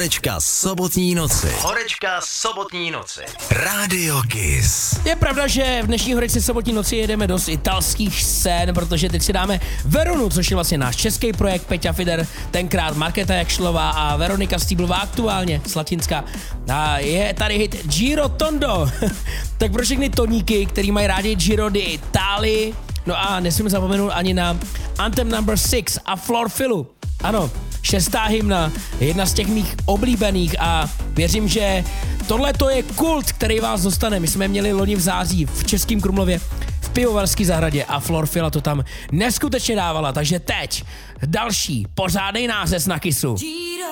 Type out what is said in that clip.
Horečka sobotní noci. Horečka sobotní noci. Radio Kiss. Je pravda, že v dnešní Horečce sobotní noci jedeme do italských scén, protože teď si dáme Veronu, což je vlastně náš český projekt. Peťa Fider, tenkrát Markéta Jakšlová a Veronika Stýblová aktuálně, Slatinská. A je tady hit Giro Tondo. Tak pro všechny toníky, který mají rádi Giro d'Italia. No a nesmím zapomenout ani na Anthem No. 6 a Floor Filu. Ano, 6. hymna, jedna z těch mých oblíbených a věřím, že tohle to je kult, který vás dostane. My jsme měli loni v září v Českém Krumlově v Pivovarské zahradě a Floor Fila to tam neskutečně dávala, takže teď další pořádnej nářez na Kissu. Giro